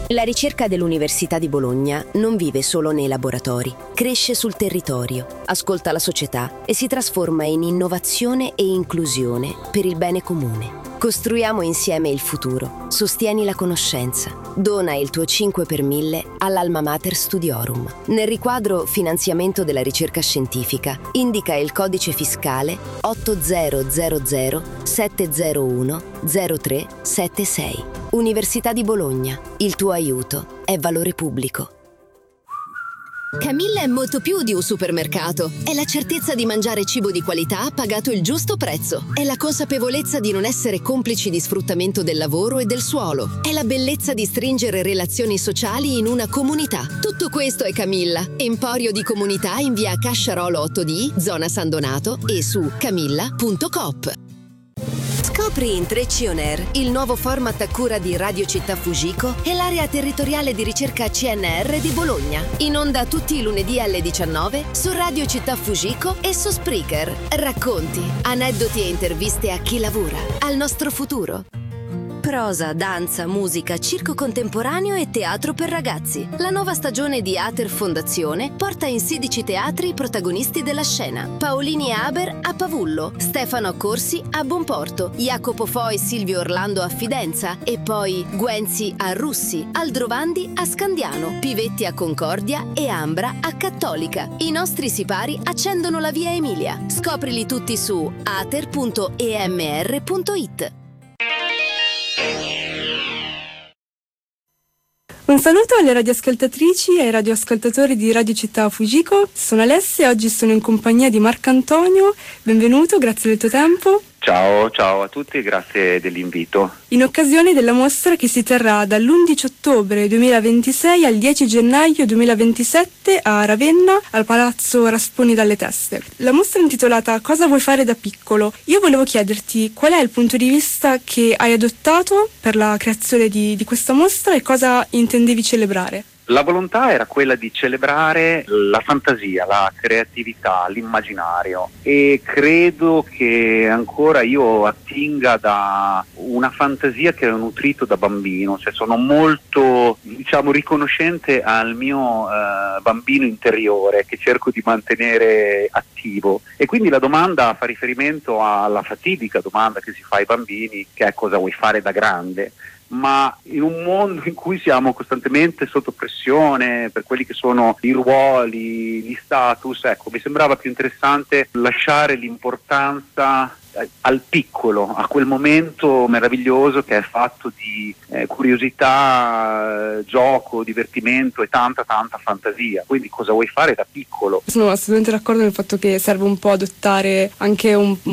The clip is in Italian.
La ricerca dell'Università di Bologna non vive solo nei laboratori, cresce sul territorio, ascolta la società e si trasforma in innovazione e inclusione per il bene comune. Costruiamo insieme il futuro. Sostieni la conoscenza. Dona il tuo 5 per 1000 all'Alma Mater Studiorum. Nel riquadro Finanziamento della ricerca scientifica indica il codice fiscale 8000 701 0376. Università di Bologna. Il tuo aiuto è valore pubblico. Camilla è molto più di un supermercato. È la certezza di mangiare cibo di qualità pagato il giusto prezzo. È la consapevolezza di non essere complici di sfruttamento del lavoro e del suolo. È la bellezza di stringere relazioni sociali in una comunità. Tutto questo è Camilla. Emporio di comunità in via Casciarolo 8D, zona San Donato e su camilla.coop. Scopri in 3C On Air il nuovo format a cura di Radio Città Fujiko e l'area territoriale di ricerca CNR di Bologna. In onda tutti i lunedì alle 19 su Radio Città Fujiko e su Spreaker. Racconti, aneddoti e interviste a chi lavora, al nostro futuro. Prosa, danza, musica, circo contemporaneo e teatro per ragazzi. La nuova stagione di Ater Fondazione porta in 16 teatri i protagonisti della scena. Paolini e Haber a Pavullo, Stefano Accorsi a Bonporto, Jacopo Fo e Silvio Orlando a Fidenza e poi Guenzi a Russi, Aldrovandi a Scandiano, Pivetti a Concordia e Ambra a Cattolica. I nostri sipari accendono la via Emilia. Scoprili tutti su ater.emr.it. Un saluto alle radioascoltatrici e ai radioascoltatori di Radio Città Fujiko. Sono Alessia e oggi sono in compagnia di Marcantonio. Benvenuto, grazie del tuo tempo. Ciao a tutti e grazie dell'invito. In occasione della mostra che si terrà dall'11 ottobre 2026 al 10 gennaio 2027 a Ravenna, al Palazzo Rasponi dalle Teste. La mostra è intitolata Cosa vuoi fare da piccolo? Io volevo chiederti qual è il punto di vista che hai adottato per la creazione di questa mostra e cosa intendevi celebrare. La volontà era quella di celebrare la fantasia, la creatività, l'immaginario, e credo che ancora io attinga da una fantasia che ho nutrito da bambino, cioè sono molto, riconoscente al mio bambino interiore che cerco di mantenere attivo, e quindi la domanda fa riferimento alla fatidica domanda che si fa ai bambini, che è cosa vuoi fare da grande. Ma in un mondo in cui siamo costantemente sotto pressione per quelli che sono i ruoli, gli status, ecco, mi sembrava più interessante lasciare l'importanza al piccolo, a quel momento meraviglioso che è fatto di curiosità, gioco, divertimento e tanta fantasia. Quindi cosa vuoi fare da piccolo? Sono assolutamente d'accordo nel fatto che serve un po' adottare anche un